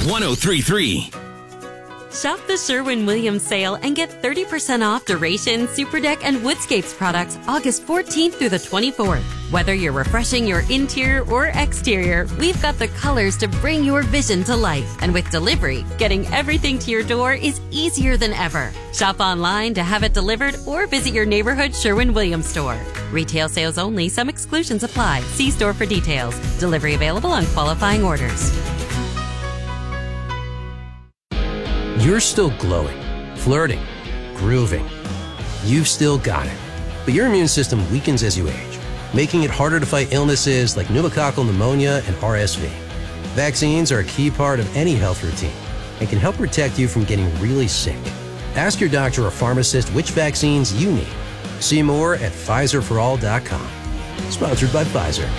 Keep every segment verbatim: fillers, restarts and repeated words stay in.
one oh three point three. Shop the Sherwin-Williams sale and get thirty percent off Duration, Superdeck, and Woodscapes products August fourteenth through the twenty-fourth. Whether you're refreshing your interior or exterior, we've got the colors to bring your vision to life. And with delivery, getting everything to your door is easier than ever. Shop online to have it delivered or visit your neighborhood Sherwin-Williams store. Retail sales only. Some exclusions apply. See store for details. Delivery available on qualifying orders. You're still glowing, flirting, grooving. You've still got it. But your immune system weakens as you age, making it harder to fight illnesses like pneumococcal pneumonia and R S V. Vaccines are a key part of any health routine and can help protect you from getting really sick. Ask your doctor or pharmacist which vaccines you need. See more at Pfizer for all dot com. Sponsored by Pfizer.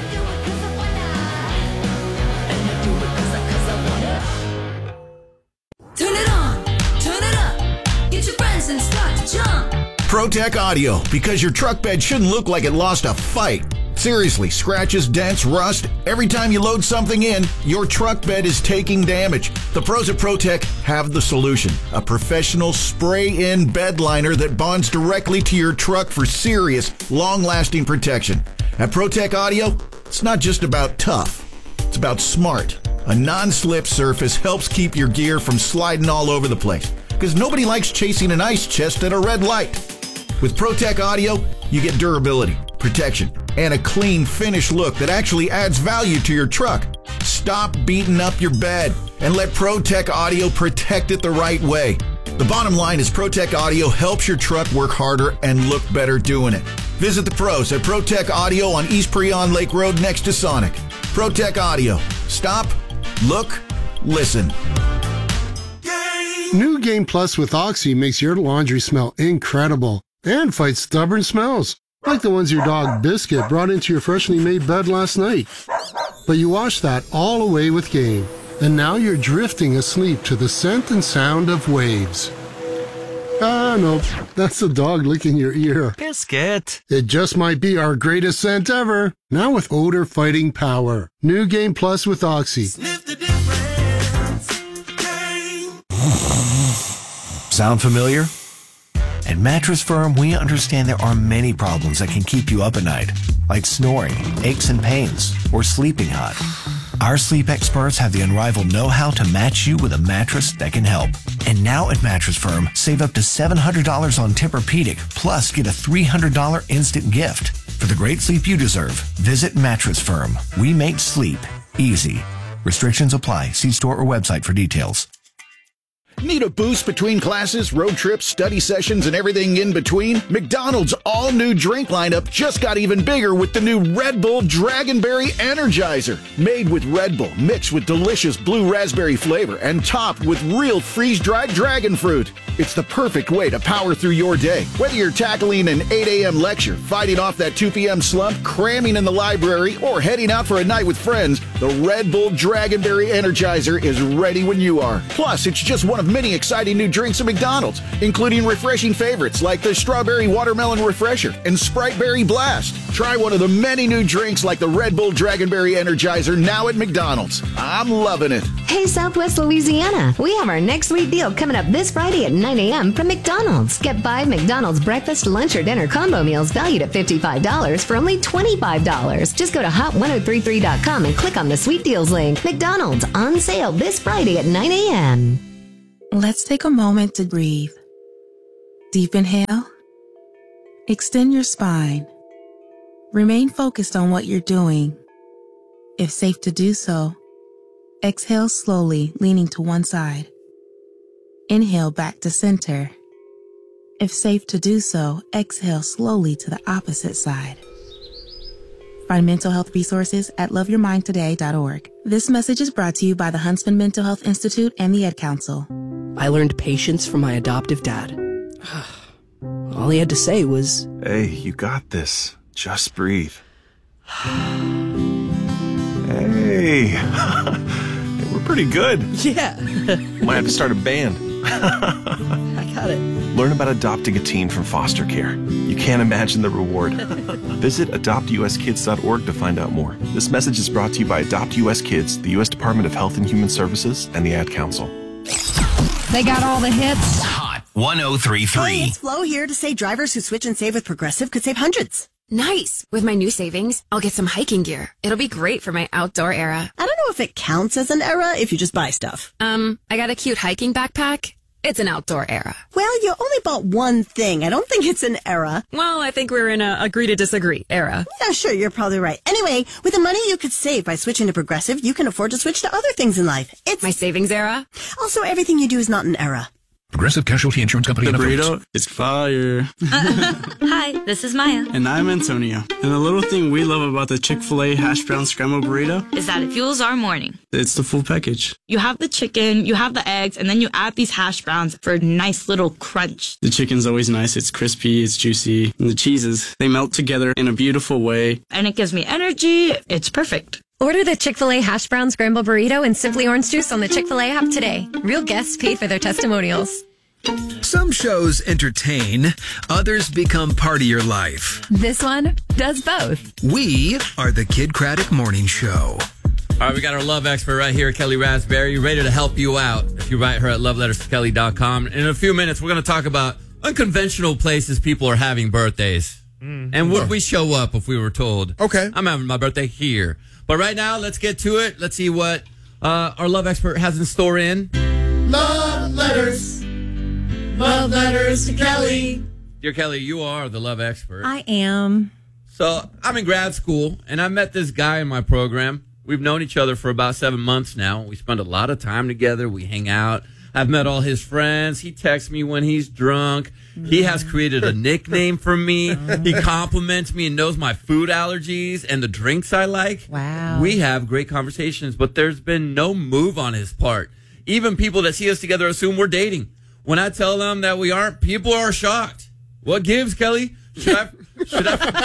ProTech Audio, because your truck bed shouldn't look like it lost a fight. Seriously, scratches, dents, rust. Every time you load something in, your truck bed is taking damage. The pros at ProTech have the solution. A professional spray-in bed liner that bonds directly to your truck for serious, long-lasting protection. At ProTech Audio, it's not just about tough. It's about smart. A non-slip surface helps keep your gear from sliding all over the place, because nobody likes chasing an ice chest at a red light. With ProTech Audio, you get durability, protection, and a clean, finished look that actually adds value to your truck. Stop beating up your bed and let ProTech Audio protect it the right way. The bottom line is ProTech Audio helps your truck work harder and look better doing it. Visit the pros at ProTech Audio on East Preon Lake Road next to Sonic. ProTech Audio. Stop, look, listen. New Game Plus with Oxy makes your laundry smell incredible and fights stubborn smells, like the ones your dog Biscuit brought into your freshly made bed last night. But you washed that all away with Game, and now you're drifting asleep to the scent and sound of waves. Ah, no, that's the dog licking your ear. Biscuit. It just might be our greatest scent ever, now with odor-fighting power. New Game Plus with Oxy. Sniff the difference. Game. Sound familiar? At Mattress Firm, we understand there are many problems that can keep you up at night, like snoring, aches and pains, or sleeping hot. Our sleep experts have the unrivaled know-how to match you with a mattress that can help. And now at Mattress Firm, save up to seven hundred dollars on Tempur-Pedic, plus get a three hundred dollars instant gift. For the great sleep you deserve, visit Mattress Firm. We make sleep easy. Restrictions apply. See store or website for details. Need a boost between classes, road trips, study sessions, and everything in between? McDonald's all-new drink lineup just got even bigger with the new Red Bull Dragonberry Energizer. Made with Red Bull, mixed with delicious blue raspberry flavor, and topped with real freeze-dried dragon fruit. It's the perfect way to power through your day. Whether you're tackling an eight a.m. lecture, fighting off that two p.m. slump, cramming in the library, or heading out for a night with friends, the Red Bull Dragonberry Energizer is ready when you are. Plus, it's just one of many exciting new drinks at McDonald's, including refreshing favorites like the Strawberry Watermelon Refresher and Sprite Berry Blast. Try one of the many new drinks like the Red Bull Dragonberry Energizer now at McDonald's. I'm loving it. Hey, Southwest Louisiana, we have our next sweet deal coming up this Friday at nine a.m. from McDonald's. Get five McDonald's breakfast, lunch, or dinner combo meals valued at fifty-five dollars for only twenty-five dollars. Just go to hot ten thirty-three dot com and click on the sweet deals link. McDonald's on sale this Friday at nine a.m. Let's take a moment to breathe. Deep inhale. Extend your spine. Remain focused on what you're doing. If safe to do so, exhale slowly, leaning to one side. Inhale back to center. If safe to do so, exhale slowly to the opposite side. Find mental health resources at love your mind today dot org. This message is brought to you by the Huntsman Mental Health Institute and the Ad Council. I learned patience from my adoptive dad. All he had to say was, "Hey, you got this. Just breathe." Hey, we're pretty good. Yeah. Might have to start a band. I got it. Learn about adopting a teen from foster care. You can't imagine the reward. Visit adopt u s kids dot org to find out more. This message is brought to you by Adopt U S Kids, the U S Department of Health and Human Services, and the Ad Council. They got all the hits. Hot one oh three point three. Hey, it's Flo here to say drivers who switch and save with Progressive could save hundreds. Nice. With my new savings, I'll get some hiking gear. It'll be great for my outdoor era. I don't know if it counts as an era if you just buy stuff. Um, I got a cute hiking backpack. It's an outdoor era. Well, you only bought one thing. I don't think it's an era. Well, I think we're in a agree to disagree era. Yeah, sure, you're probably right. Anyway, with the money you could save by switching to Progressive, you can afford to switch to other things in life. It's my savings era. Also, everything you do is not an era. Progressive Casualty Insurance Company. The burrito is fire. Hi, this is Maya. And I'm Antonio. And the little thing we love about the Chick-fil-A hash brown scrambled burrito is that it fuels our morning. It's the full package. You have the chicken, you have the eggs, and then you add these hash browns for a nice little crunch. The chicken's always nice. It's crispy, it's juicy. And the cheeses, they melt together in a beautiful way. And it gives me energy. It's perfect. Order the Chick-fil-A Hash Brown Scramble Burrito and Simply Orange Juice on the Chick-fil-A app today. Real guests paid for their testimonials. Some shows entertain, others become part of your life. This one does both. We are the Kid Craddock Morning Show. All right, we got our love expert right here, Kelly Raspberry, ready to help you out. If you write her at love letters to kelly dot com. In a few minutes, we're going to talk about unconventional places people are having birthdays. Mm. And would we show up if we were told, okay, I'm having my birthday here. But right now, let's get to it. Let's see what uh, our love expert has in store in Love Letters. Love Letters to Kelly. Dear Kelly, you are the love expert. I am. So I'm in grad school, and I met this guy in my program. We've known each other for about seven months now. We spend a lot of time together. We hang out. I've met all his friends. He texts me when he's drunk. He has created a nickname for me. He compliments me and knows my food allergies and the drinks I like. Wow. We have great conversations, but there's been no move on his part. Even people that see us together assume we're dating. When I tell them that we aren't, people are shocked. What gives, Kelly? Should I... Should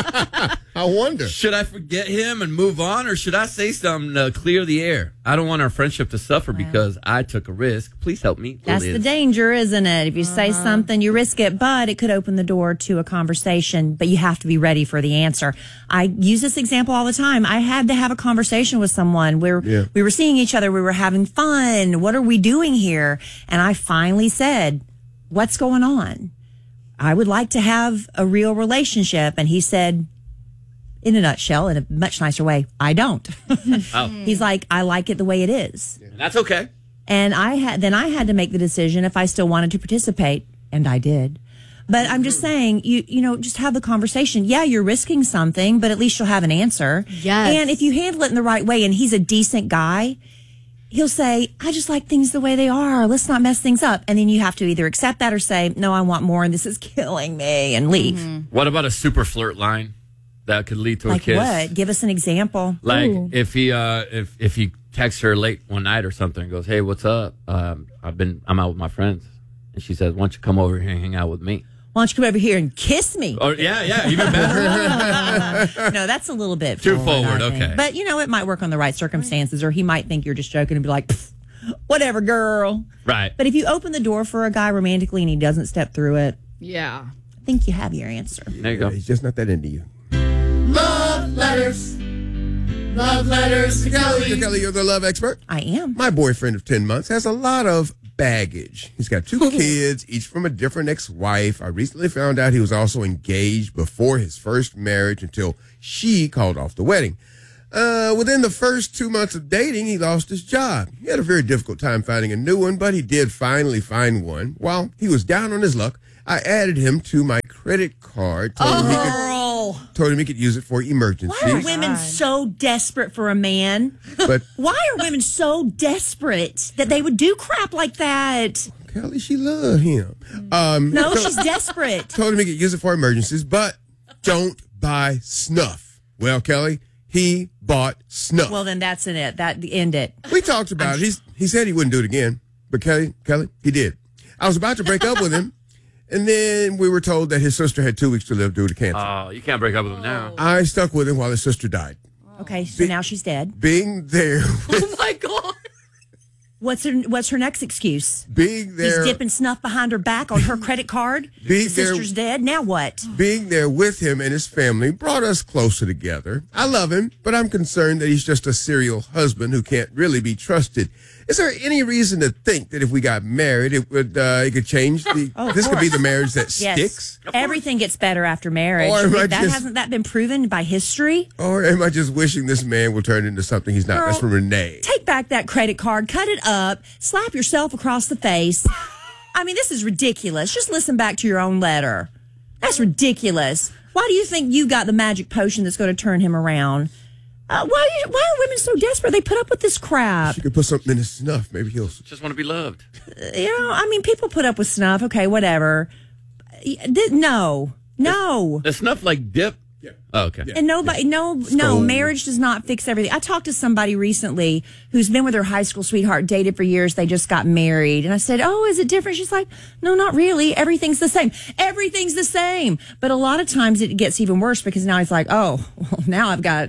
I, I wonder. Should I forget him and move on, or should I say something to clear the air? I don't want our friendship to suffer wow. because I took a risk. Please help me. That's Liz. The danger, isn't it? If you uh-huh. say something, you risk it, but it could open the door to a conversation, but you have to be ready for the answer. I use this example all the time. I had to have a conversation with someone where yeah. we were seeing each other. We were having fun. What are we doing here? And I finally said, what's going on? I would like to have a real relationship. And he said, in a nutshell, in a much nicer way, I don't. Oh. He's like, I like it the way it is. And that's okay. And I had, then I had to make the decision if I still wanted to participate. And I did. But I'm just saying, you you know, just have the conversation. Yeah, you're risking something, but at least you'll have an answer. Yes. And if you handle it in the right way and he's a decent guy, he'll say, I just like things the way they are. Let's not mess things up. And then you have to either accept that or say, no, I want more and this is killing me, and leave. Mm-hmm. What about a super flirt line that could lead to like a kiss? Like what? Give us an example. Like Ooh. if he uh, if if he texts her late one night or something and goes, hey, what's up? Um, I've been I'm out with my friends. And she says, why don't you come over here and hang out with me? Why don't you come over here and kiss me? Oh, yeah, yeah, even better. No, that's a little bit too forward, forward, okay. But, you know, it might work on the right circumstances, or he might think you're just joking and be like, whatever, girl. Right. But if you open the door for a guy romantically and he doesn't step through it, yeah, I think you have your answer. There you go. He's just not that into you. Love Letters. Love Letters to Kelly. You're Kelly, you're the love expert. I am. My boyfriend of ten months has a lot of baggage. He's got two kids, each from a different ex-wife. I recently found out he was also engaged before his first marriage until she called off the wedding. Uh, within the first two months of dating, he lost his job. He had a very difficult time finding a new one, but he did finally find one. While he was down on his luck, I added him to my credit card. Told, oh. him, he could, told him he could use it for emergencies. Why are women so desperate for a man? But why are women so desperate that they would do crap like that? Kelly, she loved him. Um, no, told, she's desperate. Told him he could use it for emergencies, but don't buy snuff. Well, Kelly, he bought snuff. Well, then that's in it. That end it. We talked about I'm, it. He's, he said he wouldn't do it again, but Kelly, Kelly, he did. I was about to break up with him. And then we were told that his sister had two weeks to live due to cancer. Oh, you can't break up with him now. I stuck with him while his sister died. Okay, so Be- now she's dead. Being there. With, oh, my God. What's her What's her next excuse? Being there, He's dipping snuff behind her back on her credit card. Being the sister's there, dead. Now what? Being there with him and his family brought us closer together. I love him, but I'm concerned that he's just a serial husband who can't really be trusted. Is there any reason to think that if we got married, it would uh, it could change the? Oh, this could be the course. marriage that Yes. sticks. Everything gets better after marriage. Or am I that just- hasn't that been proven by history? Or am I just wishing this man will turn into something he's not? Girl, That's from Renee. Take back that credit card, cut it up, slap yourself across the face. I mean, this is ridiculous. Just listen back to your own letter. That's ridiculous. Why do you think you got the magic potion that's going to turn him around? Uh, why, are you, why are women so desperate? They put up with this crap. You could put something in his snuff. Maybe he'll just want to be loved. You know, I mean, people put up with snuff. Okay, whatever. Th- No, no. The snuff like dip. Yeah. Oh, okay. And nobody, no, no, Stone. marriage does not fix everything. I talked to somebody recently who's been with her high school sweetheart, dated for years. They just got married. And I said, oh, is it different? She's like, no, not really. Everything's the same. Everything's the same. But a lot of times it gets even worse because now it's like, oh, well, now I've got,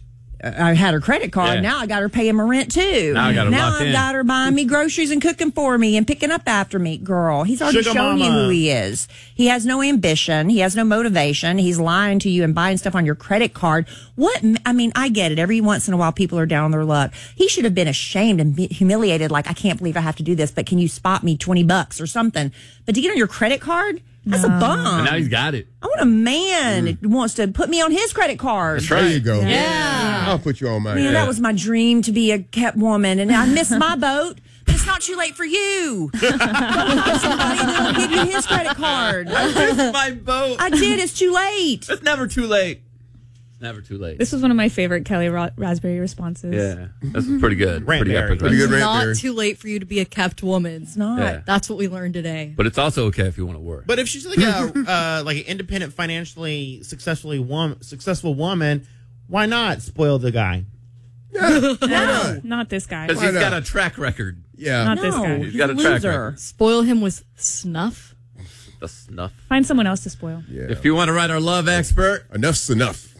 I had her credit card. Yeah. Now I got her paying my rent too. Now I got her Now locked I've in. got her buying me groceries and cooking for me and picking up after me. Girl, he's already Sugar shown you mama. who he is. He has no ambition. He has no motivation. He's lying to you and buying stuff on your credit card. What? I mean, I get it. Every once in a while, people are down on their luck. He should have been ashamed and be- humiliated. Like, I can't believe I have to do this, but can you spot me twenty bucks or something? But to get on your credit card, that's a bum. And now he's got it. I want a man that wants to put me on his credit card. That's right. There you go. Yeah. I'll put you on mine. Man, that was my dream to be a kept woman, and I missed my boat. But it's not too late for you. Go find somebody that'll give you his credit card. My boat. I did. It's too late. It's never too late. It's never too late. This was one of my favorite Kelly Ra- Raspberry responses. Yeah, that's pretty good. Pretty Rantberry. epic. Pretty Right? good It's not Rantberry. too late for you to be a kept woman. It's not. Yeah. That's what we learned today. But it's also okay if you want to work. But if she's like a uh, like an independent, financially successfully woman, successful woman, why not spoil the guy? No, not this guy. Because he's got a track record. Yeah. Not this No, guy. He's got a track loser. record. Spoil him with snuff. The snuff. Find someone else to spoil. Yeah. If you want to write our love expert, Enough's enough.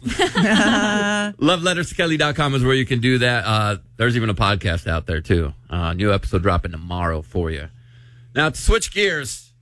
love letters to kelly dot com is where you can do that. Uh, there's even a podcast out there, too. Uh, new episode dropping tomorrow for you. Now, to switch gears,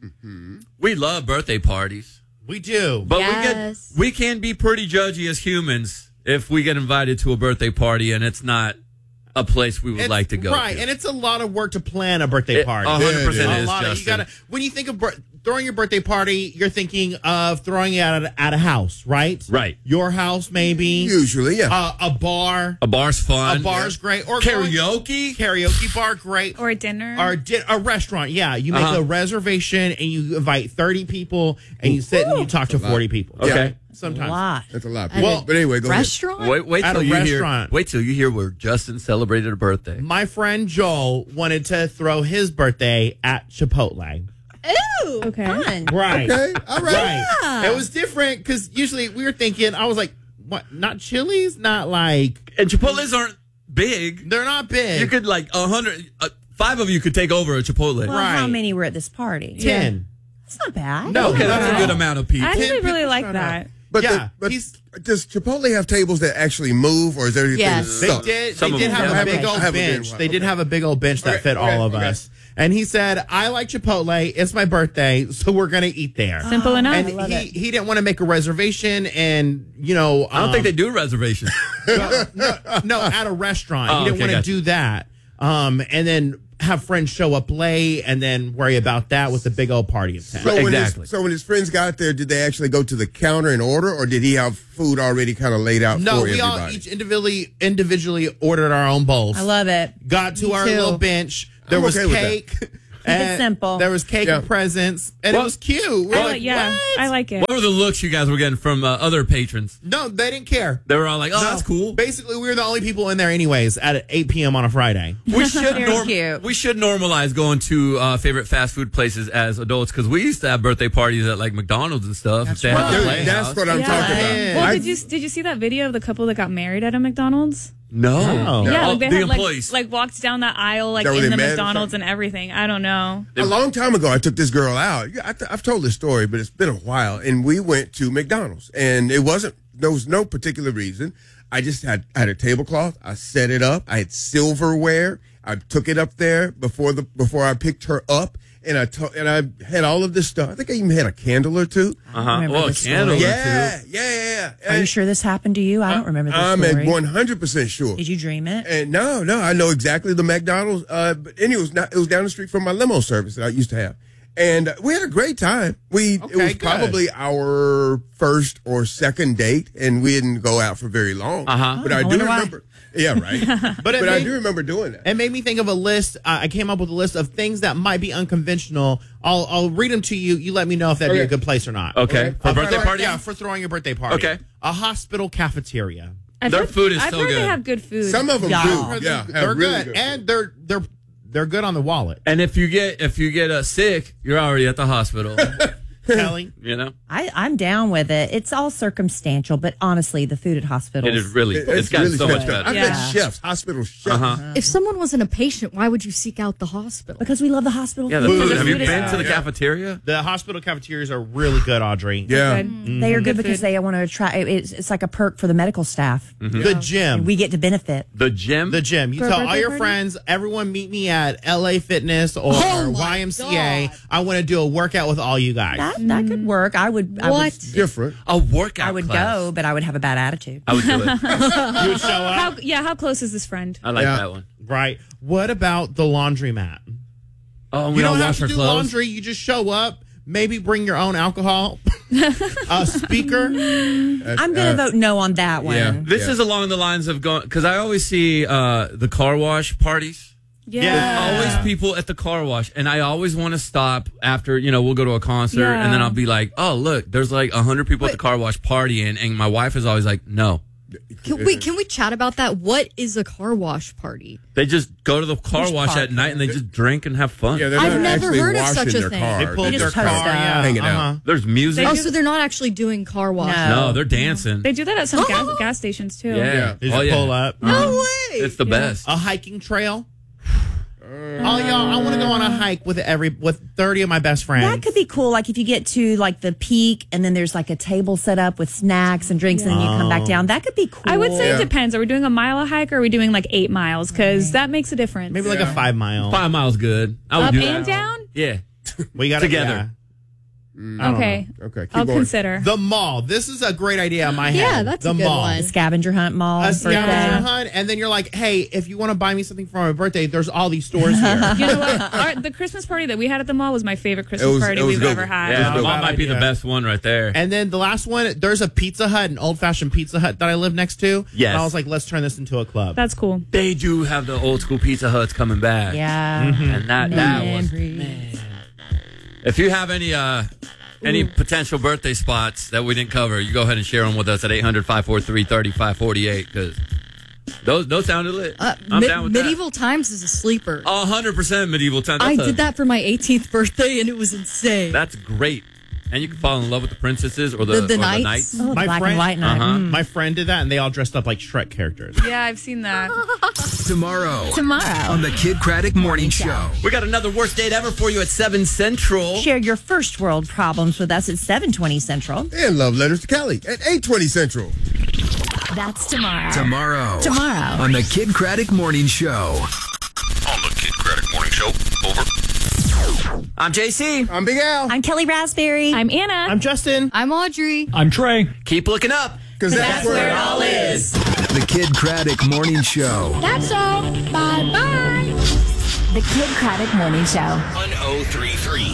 we love birthday parties. We do. But Yes. we get we can be pretty judgy as humans if we get invited to a birthday party and it's not a place we would It's- like to go right, to. and it's a lot of work to plan a birthday It party. one hundred percent A is, lot of- you Justin. gotta, when you think of bir- throwing your birthday party, you're thinking of throwing it at a, at a house, right? Right. Your house, maybe. Usually, yeah. Uh, a bar. A bar's fun. A bar's great. Or going- Karaoke. karaoke bar, great. Or a dinner. Or di- a restaurant, yeah. You make Uh-huh. a reservation and you invite thirty people and you sit and you talk to That's a lot. forty people. Okay. Yeah, sometimes. A lot. That's a lot. At Well, a but anyway, go restaurant? Wait, wait At till a you restaurant. hear. Wait till you hear where Justin celebrated a birthday. My friend Joel wanted to throw his birthday at Chipotle. Ooh, Okay. fun. Right. Okay, all right. Right. It was different because usually we were thinking, I was like, what? Not Chili's? Not like. And Chipotle's aren't big. They're not big. You could like a hundred, uh, five of you could take over a Chipotle. Well, how Right. many were at this party? ten. That's not bad. No, Okay, that's a no. good amount of people. I actually Ten really people like showed that. up. But, Yeah, the, but he's- does Chipotle have tables that actually move, or is everything Yes. They stuck? did. Some They of did them have do. a I haven't- big old I haven't been bench. in a They while. did have a big old bench that Okay, fit all okay, of okay. us. And he said, "I like Chipotle. It's my birthday, so we're gonna eat there." Simple enough. And I love he, it. he didn't want to make a reservation, and you know, I don't um, think they do reservations. no, no, no, at a restaurant. Oh, he didn't okay, want to gotcha. do that. Um, and then have friends show up late, and then worry about that with the big old party of ten. So when, Exactly. his, so when his friends got there, did they actually go to the counter and order, or did he have food already kind of laid out No, for we all everybody? each individually individually ordered our own bowls. I love it. Got to Me our too. little bench. There I'm was okay with that. cake. Keep it simple. There was cake Yeah. and presents, and Well, it was cute. We're I like, like, yeah, what? I like it. What were the looks you guys were getting from uh, other patrons? No, they didn't care. They were all like, "Oh, No. that's cool." Basically, we were the only people in there, anyways, at eight p.m. on a Friday. We should Very norm- cute. we should normalize going to uh, favorite fast food places as adults because we used to have birthday parties at like McDonald's and stuff. If they had Dude, the that's Playhouse. what I'm Yeah. talking about. Yeah. Well, I- did you did you see that video of the couple that got married at a McDonald's? No, No. Yeah, Oh, like they the had like, employees. like walked down that aisle like Is that where in they the met or McDonald's something? and everything. I don't know. A long time ago, I took this girl out. Yeah, I th- I've told this story, but it's been a while. And we went to McDonald's, and it wasn't. There was no particular reason. I just had I had a tablecloth. I set it up. I had silverware. I took it up there before the before I picked her up. And I to, and I had all of this stuff. I think I even had a candle or two. Uh huh. Well, a candle yeah, or two. Yeah, yeah, yeah. Are you sure this happened to you? I don't remember this I'm story. at one hundred percent sure. Did you dream it? And no, no, I know exactly the McDonald's. Uh, but anyway, it was not. It was down the street from my limo service that I used to have, and uh, we had a great time. We Okay, it was good. probably our first or second date, and we didn't go out for very long. Uh huh. But I, I do wonder why. remember. Yeah, right. But, but it I made- do remember doing that. It made me think of a list. Uh, I came up with a list of things that might be unconventional. I'll I'll read them to you. You let me know if that'd be Okay. a good place or not. Okay. For a Uh, birthday for- party? Yeah, for throwing your birthday party. Okay. A hospital cafeteria. I've Their heard- food is I've so heard good. they have good food. Some of them Yeah. do. They're, Yeah, they're have really good, good. and they're they're they're good on the wallet. And if you get if you get uh, sick, you're already at the hospital. Kelly, You know, I, I'm down with it. It's all circumstantial, but honestly, the food at hospitals. it is really. It- it's gotten really so much special. better. I've Yeah. had chefs, hospital chefs. Uh huh. If someone wasn't a patient, why would you seek out the hospital? Because we love the hospital Yeah, the food. food. Have you food is been good. to the Yeah. cafeteria? the hospital cafeterias are really good, Audrey. Yeah. Good. They are good Good because food. they want to attract. It's, it's like a perk for the medical staff. The gym. And we get to benefit. The gym. The gym. You For a tell all birthday your party? friends, everyone meet me at L A Fitness or Oh my Y M C A. God. I want to do a workout with all you guys. That that could work. I would. I What? would, Different. a workout. I would class. go, but I would have a bad attitude. I would do it. You would show up. How, yeah, how close is this friend? I like Yeah. that one. Right. What about the laundromat? Oh, we You don't don't have wash to our do clothes. laundry. You just show up. Maybe bring your own alcohol. A speaker. I'm going to uh, vote no on that one. yeah. This is along the lines of going because I always see uh, the car wash parties. Yeah. Always people at the car wash, and I always want to stop after, you know, we'll go to a concert, Yeah. and then I'll be like, oh, look, there's like a hundred people at the car wash partying, and my wife is always like, no. Can, wait, can we chat about that? What is a car wash party? They just go to the car Just wash park at night, and they just drink and have fun. Yeah, they're I've not never actually heard of washing such a their thing. car. They pulled They their just car. post up. Yeah. Hanging out. Uh-huh. There's music. Oh, so they're not actually doing car wash. No. no, they're dancing. They do that at some gas, gas stations too. Yeah. They just Oh, yeah. pull up. No way. It's the best. A hiking trail. Oh, y'all, I want to go on a hike with every with thirty of my best friends. That could be cool. Like if you get to like the peak and then there's like a table set up with snacks and drinks and then you come back down. That could be cool. I would say Yeah. it depends. Are we doing a mile a hike or are we doing like eight miles? Because that makes a difference. Maybe like a five mile. Five miles good. I would Up do and that. down? Yeah. We got Together. Okay. Okay, keep I'll going. consider. The mall. This is a great idea in my head. Yeah, that's the a good mall. one. The scavenger hunt mall. A birthday. scavenger hunt, and then you're like, hey, if you want to buy me something for my birthday, there's all these stores here. You know what? Our, the Christmas party that we had at the mall was my favorite Christmas It was- party it was we've good ever one. had. Yeah, the a mall bad might be the idea. best one right there. And then the last one, there's a Pizza Hut, an old fashioned Pizza Hut that I live next to. Yes. And I was like, let's turn this into a club. That's cool. They do have the old school Pizza Huts coming back. Yeah. And that, that was. Memories. If you have any uh, any potential birthday spots that we didn't cover, you go ahead and share them with us at eight hundred, five four three, three five four eight because those those sounded lit. Uh, I'm me- down with medieval times is a sleeper. that. one hundred percent medieval time. I That's a- did that for my eighteenth birthday and it was insane. That's great. And you can fall in love with the princesses or the, The- the or knights. the knights. Oh, My black friend- and white night. Uh-huh. Mm. My friend did that, and they all dressed up like Shrek characters. Yeah, I've seen that. Tomorrow. Tomorrow. On the Kid Craddock Morning Show. We got another worst date ever for you at seven Central. Share your first world problems with us at seven twenty Central. And love letters to Kelly at eight twenty Central. That's tomorrow. Tomorrow. Tomorrow. On the Kid Craddock Morning Show. On the Kid Craddock Morning Show. Over. I'm J C. I'm Big Al. I'm Kelly Raspberry. I'm Anna. I'm Justin. I'm Audrey. I'm Trey. Keep looking up. Because that's, where it all is. The Kid Craddock Morning Show. That's all. Bye bye. The Kid Craddock Morning Show. one oh three three